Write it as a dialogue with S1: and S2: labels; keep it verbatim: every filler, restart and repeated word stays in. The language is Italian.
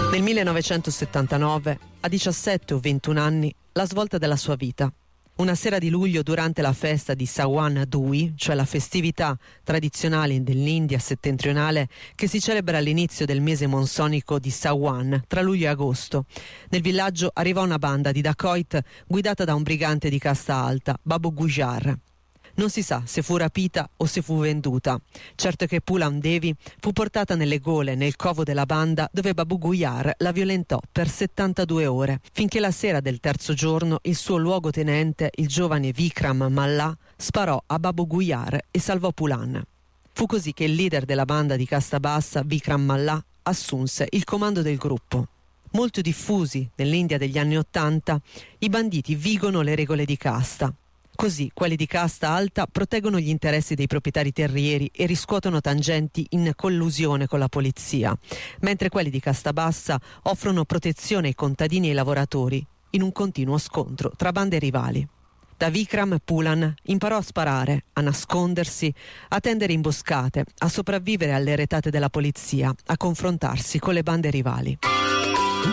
S1: Nel millenovecentosettantanove, a diciassette o ventuno anni, la svolta della sua vita. Una sera di luglio, durante la festa di Sawan Dui, cioè la festività tradizionale dell'India settentrionale che si celebra all'inizio del mese monsonico di Sawan, tra luglio e agosto, nel villaggio arrivò una banda di dacoit guidata da un brigante di casta alta, Babu Gujar. Non si sa se fu rapita o se fu venduta. Certo è che Pulam Devi fu portata nelle gole nel covo della banda, dove Babu Gujar la violentò per settantadue ore, finché la sera del terzo giorno il suo luogotenente, il giovane Vikram Malla, sparò a Babu Gujar e salvò Pulan. Fu così che il leader della banda di casta bassa, Vikram Malla, assunse il comando del gruppo. Molto diffusi nell'India degli anni Ottanta, i banditi vigono le regole di casta. Così quelli di casta alta proteggono gli interessi dei proprietari terrieri e riscuotono tangenti in collusione con la polizia, mentre quelli di casta bassa offrono protezione ai contadini e ai lavoratori in un continuo scontro tra bande rivali. Da Vikram, Pulan imparò a sparare, a nascondersi, a tendere imboscate, a sopravvivere alle retate della polizia, a confrontarsi con le bande rivali.